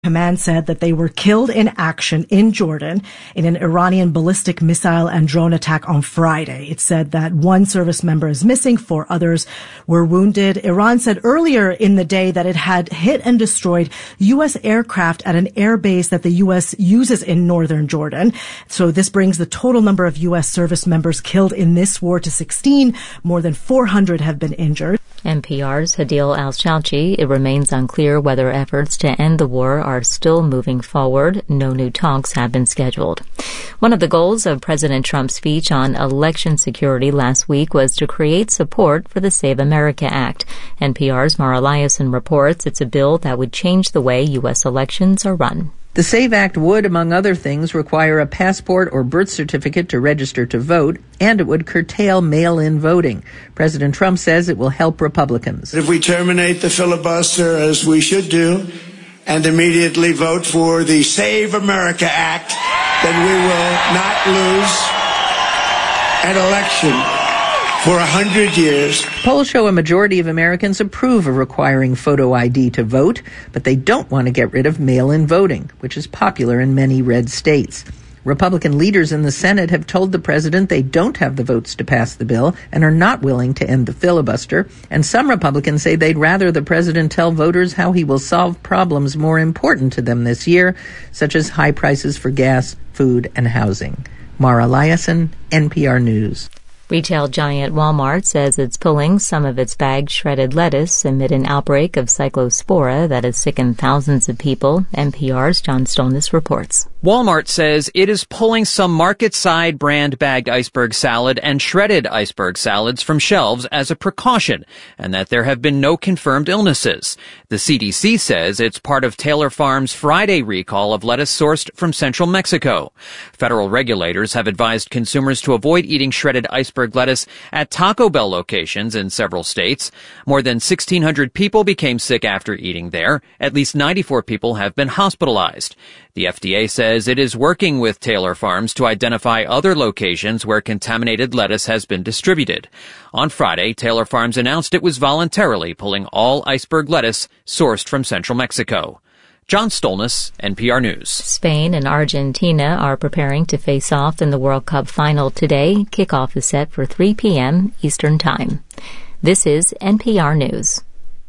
Command said that they were killed in action in Jordan in an Iranian ballistic missile and drone attack on Friday. It said that one service member is missing, 4 others were wounded. Iran said earlier in the day that it had hit and destroyed U.S. aircraft at an air base that the U.S. uses in northern Jordan. So this brings the total number of U.S. service members killed in this war to 16. More than 400 have been injured. NPR's Hadil Al-Shalchi. It remains unclear whether efforts to end the war are still moving forward. No new talks have been scheduled. One of the goals of President Trump's speech on election security last week was to create support for the Save America Act. NPR's Mara Liasson reports it's a bill that would change the way U.S. elections are run. The SAVE Act would, among other things, require a passport or birth certificate to register to vote, and it would curtail mail-in voting. President Trump says it will help Republicans. If we terminate the filibuster, as we should do, and immediately vote for the Save America Act, then we will not lose an election for 100 years. Polls show a majority of Americans approve of requiring photo ID to vote, but they don't want to get rid of mail-in voting, which is popular in many red states. Republican leaders in the Senate have told the president they don't have the votes to pass the bill and are not willing to end the filibuster. And some Republicans say they'd rather the president tell voters how he will solve problems more important to them this year, such as high prices for gas, food, and housing. Mara Liasson, NPR News. Retail giant Walmart says it's pulling some of its bagged shredded lettuce amid an outbreak of cyclospora that has sickened thousands of people. NPR's John Stolnis reports. Walmart says it is pulling some Market Side brand bagged iceberg salad and shredded iceberg salads from shelves as a precaution, and that there have been no confirmed illnesses. The CDC says it's part of Taylor Farms' Friday recall of lettuce sourced from central Mexico. Federal regulators have advised consumers to avoid eating shredded iceberg lettuce at Taco Bell locations in several states. More than 1,600 people became sick after eating there. At least 94 people have been hospitalized. The FDA says it is working with Taylor Farms to identify other locations where contaminated lettuce has been distributed. On Friday, Taylor Farms announced it was voluntarily pulling all iceberg lettuce sourced from central Mexico. John Stolnis, NPR News. Spain and Argentina are preparing to face off in the World Cup final today. Kickoff is set for 3 p.m. Eastern Time. This is NPR News.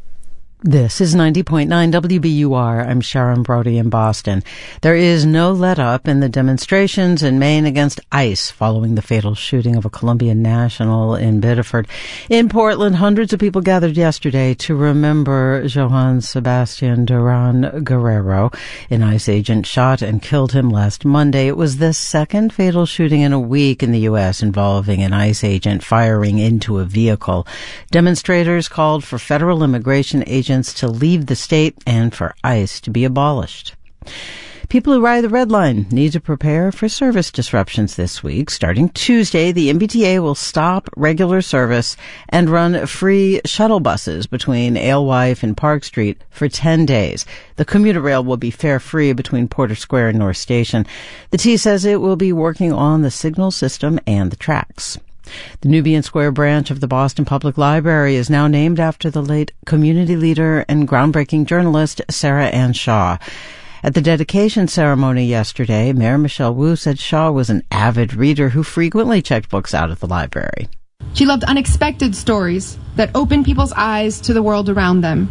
This is 90.9 WBUR. I'm Sharon Brody in Boston. There is no let-up in the demonstrations in Maine against ICE following the fatal shooting of a Colombian national in Biddeford. In Portland, hundreds of people gathered yesterday to remember Johann Sebastian Duran Guerrero. An ICE agent shot and killed him last Monday. It was the second fatal shooting in a week in the U.S. involving an ICE agent firing into a vehicle. Demonstrators called for federal immigration agents to leave the state and for ICE to be abolished. People who ride the Red Line need to prepare for service disruptions this week. Starting Tuesday, the MBTA will stop regular service and run free shuttle buses between Alewife and Park Street for 10 days. The commuter rail will be fare-free between Porter Square and North Station. The T says it will be working on the signal system and the tracks. The Nubian Square branch of the Boston Public Library is now named after the late community leader and groundbreaking journalist Sarah Ann Shaw. At the dedication ceremony yesterday, Mayor Michelle Wu said Shaw was an avid reader who frequently checked books out at the library. She loved unexpected stories that opened people's eyes to the world around them.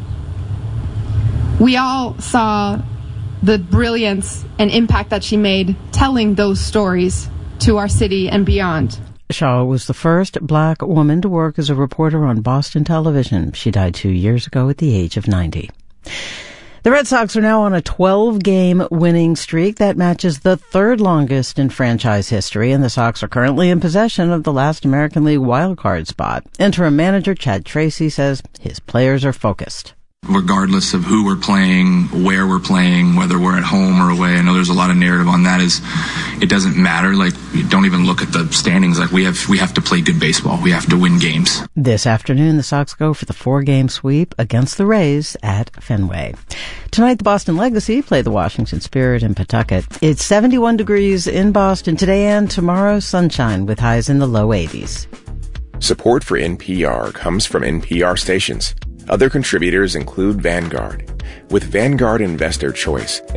We all saw the brilliance and impact that she made telling those stories to our city and beyond. Shaw was the first black woman to work as a reporter on Boston television. She died 2 years ago at the age of 90. The Red Sox are now on a 12-game winning streak that matches the third longest in franchise history, and the Sox are currently in possession of the last American League wildcard spot. Interim manager Chad Tracy says his players are focused. Regardless of who we're playing, where we're playing, whether we're at home or away, I know there's a lot of narrative on that. It doesn't matter. Like, you don't even look at the standings. Like, we have to play good baseball. We have to win games. This afternoon, the Sox go for the 4-game sweep against the Rays at Fenway. Tonight, the Boston Legacy play the Washington Spirit in Pawtucket. It's 71 degrees in Boston today, and tomorrow, sunshine with highs in the low 80s. Support for NPR comes from NPR stations. Other contributors include Vanguard. With Vanguard Investor Choice,